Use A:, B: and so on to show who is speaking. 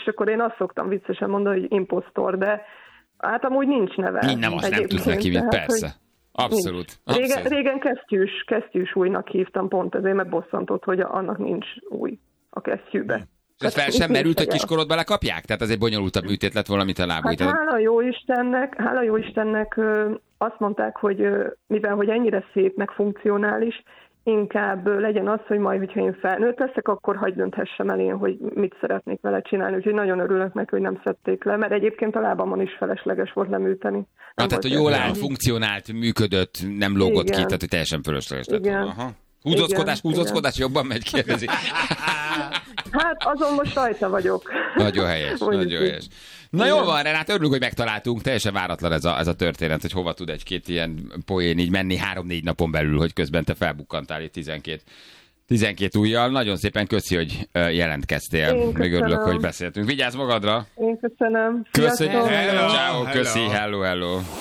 A: és akkor én azt szoktam viccesen mondani, hogy imposztor, de hát amúgy nincs neve.
B: Így nem, azt nem tudsz neki mit, persze. Abszolút.
A: Régen kesztyűs újnak hívtam, pont ezért, mert bosszantott, hogy annak nincs új a kesztyűbe.
B: Ez fel sem merült, hogy kiskorodba lekapják? Tehát ez egy bonyolultabb műtét lett volna, mint a lábúj.
A: Hát hála jó Istennek azt mondták, hogy mivel hogy ennyire szép, meg funkcionális, inkább legyen az, hogy majd, hogyha én felnőtt leszek, akkor hagy dönthessem el én, hogy mit szeretnék vele csinálni. Úgyhogy nagyon örülök neki, hogy nem szedték le, mert egyébként a lábamon is felesleges volt leműteni.
B: Tehát, hogy jól állt, funkcionált, működött, nem lógott ki, tehát hogy teljesen fölösleges lett volna. Aha. Húzózkodás, jobban megy, kérdezi.
A: Hát azon most rajta vagyok.
B: Nagyon helyes. Na jól van, Renát, örülünk, hogy megtaláltunk. Teljesen váratlan ez a történet, hogy hova tud egy-két ilyen poén így menni 3-4 napon belül, hogy közben te felbukkantál itt 12 ujjal. Nagyon szépen köszi, hogy jelentkeztél. Még örülök, hogy beszéltünk. Vigyázz magadra!
A: Én köszönöm.
B: Köszönjük. Ciao, köszi, hello.